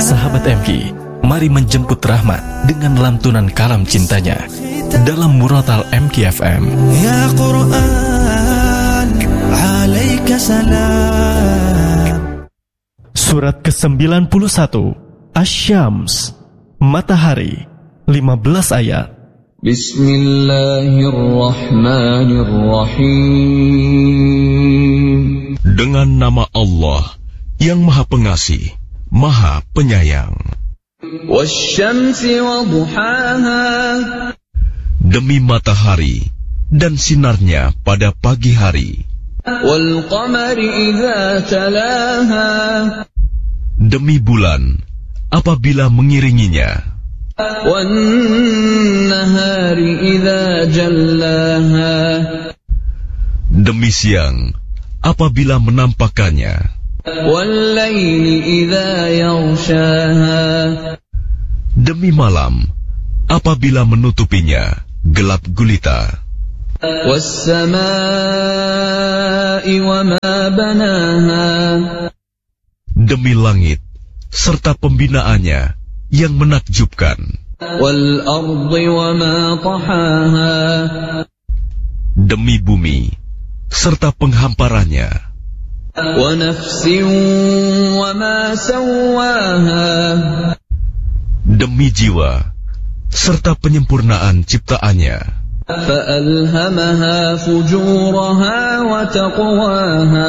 Sahabat MK, mari menjemput rahmat dengan lantunan kalam cintanya dalam Muratal MK FM. Ya Quran, alaika salam. Surat ke-91 Asy-Syams, Matahari, 15 ayat. Bismillahirrahmanirrahim. Dengan nama Allah yang Maha Pengasih, Maha Penyayang. Wasyamsi wa duhaha. Demi matahari dan sinarnya pada pagi hari. Wal qamari idza talaha. Demi bulan apabila mengiringinya. Wan nahari idza jallaha. Demi siang apabila menampakkannya. Wal laili idza yaghshaha. Demi malam apabila menutupinya gelap gulita. Was samaa'i wa ma banaha. Demi langit serta pembinaannya yang menakjubkan. Wal ardi wa ma tahaha. Demi bumi serta penghamparannya. Wa nafsin wa ma sawwaha. Demi jiwa serta penyempurnaan ciptaannya. Fa'alhamaha fujuraha wa taqwaha.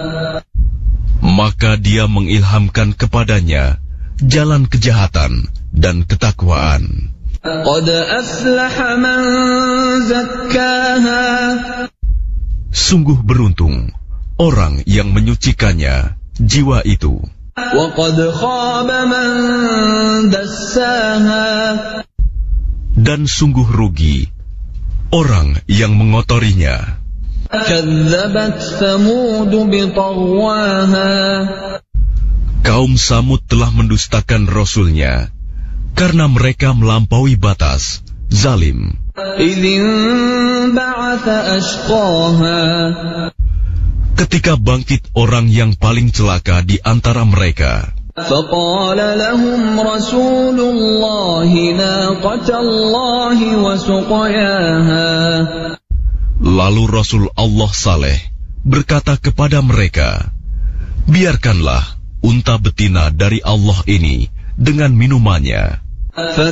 Maka dia mengilhamkan kepadanya jalan kejahatan dan ketakwaan. Qad aflaha man zakkaha. Sungguh beruntung orang yang menyucikannya, jiwa itu. Wa qad khaba man dassaha. Dan sungguh rugi orang yang mengotorinya. Kadzabat Thamud bitagwaha. Kaum Samud telah mendustakan Rasulnya karena mereka melampaui batas, zalim. Idzin ba'atha ashqaha. Ketika bangkit orang yang paling celaka di antara mereka. Faqala lahum Rasulullahi naqatallahi wa suqayaha. Lalu Rasul Allah Saleh berkata kepada mereka, biarkanlah unta betina dari Allah ini dengan minumannya.